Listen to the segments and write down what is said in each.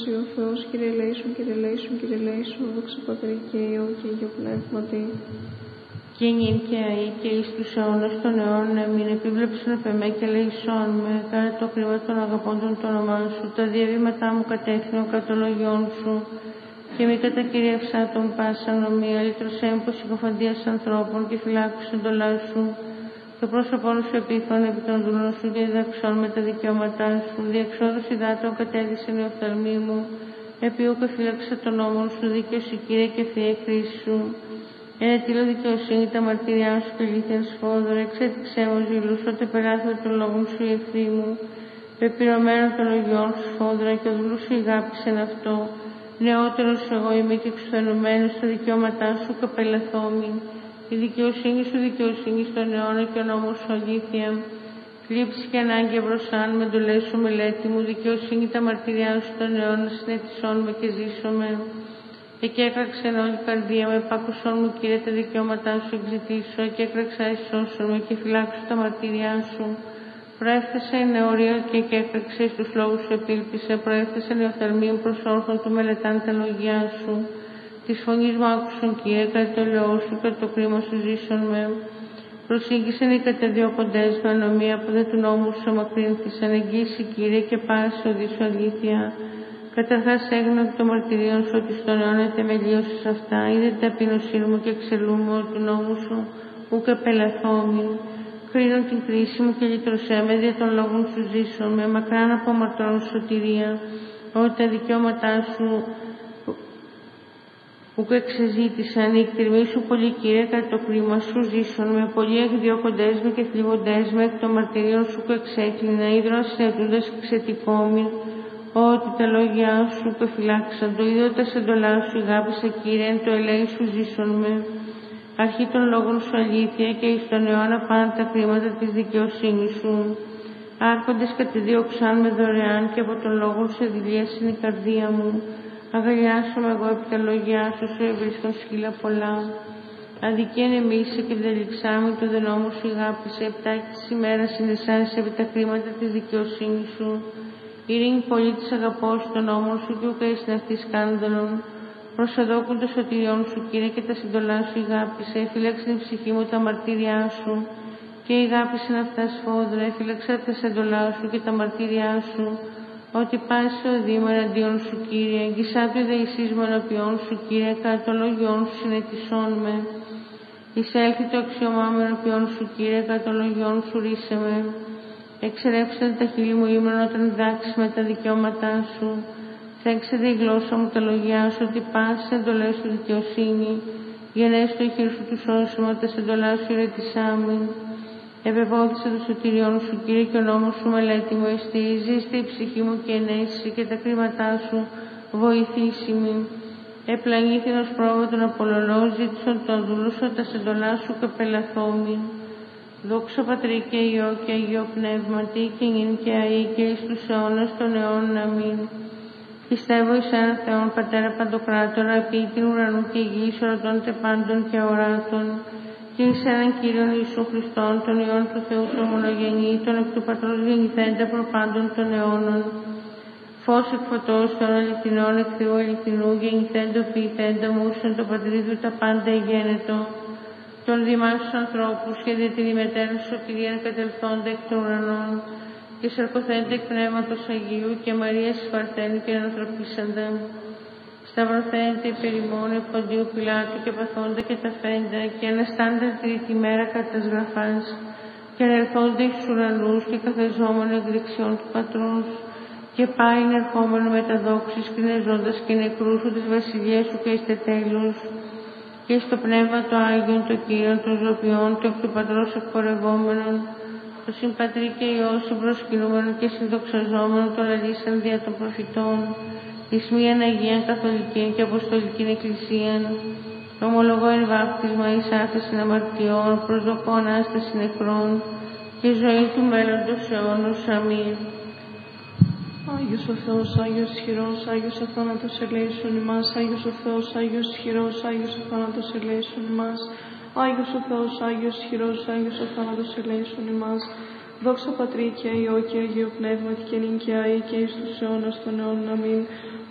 Ο Θεός, Κύριε ελέησον, Κύριε ελέησον, Κύριε ελέησον, δόξα Πατρί και Υιό και Αγίο Πνεύματι. Και νυν και αεί και εις τους αιώνας των αιώνων αμήν. Επίβλεψον επ' εμέ και ελέησόν με, κάνε το κρίμα των αγαπώντων το όνομά σου. Τα διαβήματά μου κατεύθυνον κατ' το λόγιόν σου. Και μη κατακυριεύσα τον πάσα νομία, λύτρωσέ με πως συκοφαντίας ανθρώπων και φυλάκουσον το λαό σου. Το πρόσωπό σου επίθον επί των δούλων σου και διδαξών με τα δικαιώματά σου. Διεξόδους υδάτων κατέδυσεν η οφθαλμή μου. Επί ούκ εφύλαξα τον νόμο σου, δίκαιος η Κύριε και θεία κρίση σου. Ενετήλω δικαιοσύνη τα μαρτυριά σου και αλήθειαν σφόδωρα. Εξέτηξέ μου ζηλούς, ότι πελάθω των λόγων σου η εχθρή μου. Πεπειρωμένο των λογιών σου σφόδωρα και ο δούλος σου ηγάπησεν αυτό. Νεότερος εγώ είμαι και εξουθενωμένος στα δικαιώματά σου καπελαθόμην. Η δικαιοσύνη σου δικαιοσύνη στον αιώνα και ο νόμος σου αλήθεια. Θλίψη και ανάγκη ευρωσάν με εντολές σου μελέτη μου. Δικαιοσύνη τα μαρτυριά σου στον αιώνα συνετισόν με και ζήσομαι. Εκέκραξεν όλη η καρδία με, επάκουσον μου Κύριε τα δικαιώματά σου εξητήσω. Εκέκραξα ισώσον με και φυλάξου τα μαρτυριά σου. Προέφτασε η νεωρία και εκέκραξε στους λόγους σου επίλπισε. Προέφτασε η οφθαλμή προς όρθων του μελετάν τα λογιά σου. Της φωνής μου άκουσον Κύριε κατά το λαιό σου και το κρίμα σου ζήσον με. Προσήγησαν οι καταδιώκοντες με ανομία που δεν του νόμου σου αμακρύνθησαν. Εγγύηση Κύριε και πάση οδή σου αλήθεια. Καταρχάς έγνω των μαρτυρίων σου ότι στον αιώνα θεμελίωσες αυτά. Είδε την ταπείνωσή μου και εξελούμαι ότι του νόμου σου ουκ επελαθόμην. Κρίνω την κρίση μου και λυτρωσέ με δια των λόγων σου ζήσον με. Μακράν από αμαρτών σωτηρία. Ότι τα δικαιώματά σου που εξεζήτησαν η εκτιμή σου πολύ Κύριε κατά το κρίμα σου ζήσον με. Πολλοί εκδιώκοντές με και θλιβοντές με εκ των μαρτυρίων σου που εξέκλεινα. Ήδρα συνετούντας και ξετυπώμην. Ότι τα λόγια σου που φυλάξαν το ίδιο τα σεντολά σου ηγάπησα Κύριε εν το ελέη σου ζήσον με. Αρχή των λόγων σου αλήθεια και εις τον αιώνα πάνε τα κρίματα της δικαιοσύνης σου. Άρχοντες κατεδίωξαν με δωρεάν και από τον λόγο σου εδηλίασαν η καρδία μου. Αγαλιάσομαι εγώ επί τα λόγια σου, σου ευρίσκον σκύλα πολλά. Αδικέν εμείς και δελιξάμι του δε νόμου σου ηγάπησε. Επτάκη της ημέρας συνεσάνεσαι επί τα κρίματα της δικαιοσύνης σου. Ειρήνη πολύ της αγαπώ σου τον νόμο σου και ουκ εις αυτή σκάνδαλον. Προσαδόκουν το σωτηριόν σου Κύριε και τα συντολά σου ηγάπησε. Φύλαξε την ψυχή μου τα μαρτύριά σου και ηγάπησεν αυτά σφόδρα. Φύλαξα τα συντολά σου και τα μαρτύριά σου. Ότι πάση οδήμα εναντίον σου Κύριε. Εγγυσάτου ιδεησής μου ενώπιον σου Κύριε. Κατά το λόγιόν σου συνετισόν με. Εισέλθει το αξιωμά μου ενώπιον σου Κύριε. Κατά το λόγιόν σου ρίσε με. Εξερέψτε τα χείλη μου ήμουν όταν διδάξεις με τα δικαιώματά σου. Θέξετε η γλώσσα μου τα λογιά σου, ότι πάσες εντολές σου δικαιοσύνη. Γενές το χείρι σου του σώσιμα, τα εντολά σου ηρετισάμιν. Επεβόθησα το σωτηριόν σου, Κύριε, και ο νόμος σου μελέτη μου εστίζει. Είστε η ψυχή μου και ενέσει και τα κρίματά σου βοηθήσιμη. Επλανήθην ως πρόβα των Απολωνών, ζήτησαν τον δούλο σου, τα εντολά σου καπελαθόμην. Δόξα Πατρί και Υιό και Αγίο Πνεύματι, και νυν και αεί και εις τους αιώνας των αιώνων. Αμήν. Πιστεύω εις έναν Θεόν Πατέρα Παντοκράτορα, ποιητήν ουρανού και γης, ορατών τε πάντων και αοράτων, και εις έναν Κύριον Ιησού Χριστόν, τον Υιόν του Θεού τον μονογενή, τον εκ του Πατρός γεννηθέντα προπάντων των αιώνων. Φως εκ φωτός των αληθινών εκ Θεού αληθινού, γεννηθέντο ποιηθέντο μούσον το Πατρίδου τα πάντα εγένετο. Των δημάσους ανθρώπους και δια την ημετέραν σωτηρίαν κατελθόντα εκ των ουρανών, και σαρκοθέντα εκ Πνεύματος Αγίου και Μαρίας εις Παρθένου και ανθρωπίσαντα. Σταυρωθέντα υπερ ημών Ποντίου Πιλάτου και παθόντα και ταφέντα, και αναστάντα τρίτη μέρα κατά τας γραφάς, και ανερθόντα εις τους ουρανούς και καθεζόμενο εκ δεξιών του Πατρός, και πάλιν ερχόμενο με τα δόξης κρινεζόντας και νεκρούς σου της βασιλείας σου και εις τέλους. Και στο Πνεύμα το Άγιον, το Κύριον των Ζωπιών, το εκ του Πατρός εκπορευόμενον, το Συμπατρί και Υιό συμπροσκυνούμενο και συνδοξαζόμενο το λαλήσαν δια των προφητών, εις μίαν Αγίαν Καθολικήν και Αποστολικήν Εκκλησίαν, ομολογώ εν βάπτισμα εις άφεσιν αμαρτιών, προσδοκώ Ανάσταση νεκρών και ζωή του μέλλοντος αιώνος. Αμήν. Άγιος ο Θεός, Άγιος ισχυρός, Άγιος ο θάνατος ελέησον ημάς. Άγιος ο Θεός, Άγιος ισχυρός, Άγιος ο θάνατος ελέησον ημάς. Άγιος ο Θεός, Άγιος ισχυρός, Άγιος ο θάνατος ελέησον ημάς. Δόξα Πατρί και Υιό και Αγίου Πνεύματι και νυν και αεί και εις τους αιώνας των αιώνων. Αμήν.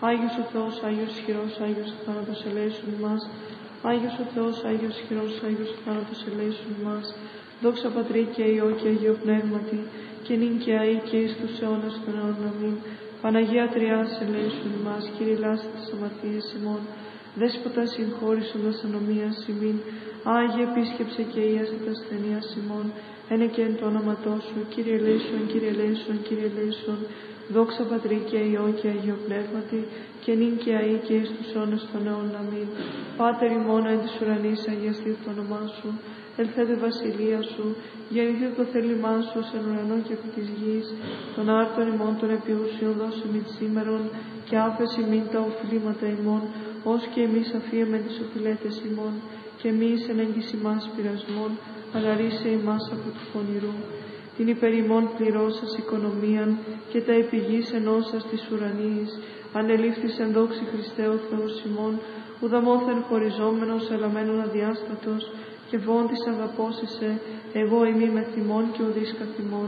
Άγιος ο Θεός, Άγιος ισχυρός, Άγιος ο θάνατος ελέησον ημάς. Άγιος ο Θεός, Άγιος ισχυρός, Άγιος ο θάνατος ελέησον ημάς. Δόξα Πατρί και Υιό και Αγίο Πνεύματι, και νυν και αεί και εις τους αιώνας των αιώνων. Αμήν. Παναγία Τριάς ελέησον ημάς, Κύριε λάστε τις αμαρτίες ημών. Δέσποτα συγχώρησοντας ανομίας ημίν, Άγιε επίσκεψε και ίασε τα ασθενείας ημών. Ένε και εν το όνοματό σου, Κύριε ελέησον, Κύριε ελέησον, Κύριε ελέησον. Δόξα Πατρί και Υιό και Αγίο Πνεύματι, και νυν και αεί και εις τους αιώνας των αιώνων. Αμήν. Πάτερ ημών εν της ουρανής, αγιαστείτε το όνομά σου. Ελθέτε βασιλεία σου, γεννηθείτε το θέλημά σου ως εν ουρανό και επί της γης. Των άρτων ημών των επιούσιων δώσε μη σήμερον, και άφεση μην τα οφειλήματα ημών, ως και εμείς αφίεμεν τις οφειλέτες ημών, και μη εις ενέγγις ημάς πειρασμών, αλλά ρίσε ημάς από του πονηρού. Την υπερ ημών πληρώσας οικονομίαν, και τα επιγείς ενώσας της ουρανής, ανελήφθης εν δόξη Χριστέ ο Θεός ημών, ουδαμόθεν χωριζόμενος, ελαμένον αδιάστατος, και βόντις αγαπώσισε, εγώ ημί με θυμών και ουδείς καθημών.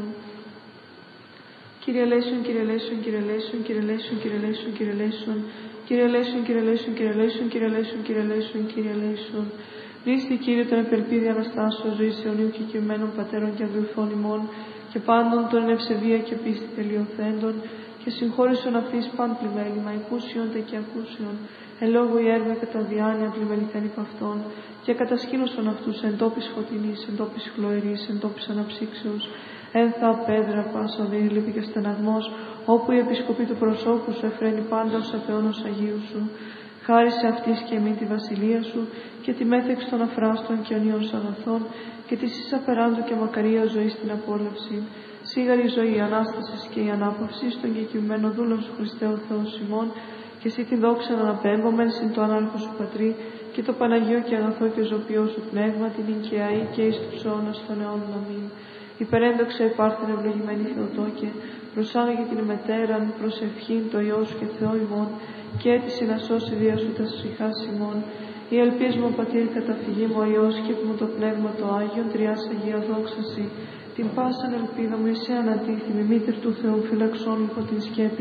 Κύριε ελέησον, Κύριε ελέησον, Κύριε ελέησον, Κύριε ελέησον, Κύριε ελέησον, Κύριε ελέησον, Κύριε ελέησον, Κύριε ελέησον, Κύριε ελέησον, Κύριε ελέησον, Κύριε ελέησον, Κύριε ελέησον. Ρίστη Κύριε τον επελπίδη Αναστάσεως, ζωής αιωνίου και κειμένων πατέρων και αδελφών ημών, και πάντων των ευσεβία και πίστη τελειωθέντων, και συγχώρησον αυτής παν πλημέλημα, υπούσιον τε και ακούσιον, εν λόγω η έρμε κατά διάνοια πλημεληθέν υπ' αυτών, και κατασκήνωσον αυτούς εν τόπης φωτεινής, εν τόπης χλωερής, εν τόπης αναψύξεως, ένθα πέδρα, πάσα οδύρη, λύπη και στεναγμός, όπου η επισκοπή του προσώπου σου εφραίνει πάντα ως απεώνος Αγίου σου. Χάρισε αυτής και εμείς τη βασιλεία σου, και τη μέθεξ των αφράστων και ονείων αγαθών, και τη ίσα περάντου και μακαρία ζωή στην απόλαυση. Σίγαρη ζωή, η ανάσταση και η ανάπαυση στον κεκοιμένο δούλο σου Χριστέ ο Θεός ημών, και εσύ τη δόξα να αναπέμπομεν συν το ανάρχο σου Πατρί, και το Παναγίο και αγαθό και ζωοποιό σου πνεύμα, την οικιαή και εις τους αιώνας των αιώνων. Αμήν. Υπερέντοξα υπάρχον ευλογημένη Θεοτόκε, προσάγει την ημετέραν προσευχήν το Υιό σου και Θεό ημών, και έτηση να σώσει δια σου τα ψυχάς ημών. Η ελπίς μου Πατήρ καταφυγή μου ο Υιός και μου το Πνεύμα το Άγιον, Τριάς Αγία δόξαση, την πάσαν ελπίδα μου εσέ ανατίθυμη, μήτερ του Θεού φυλαξών υπό την σκέπη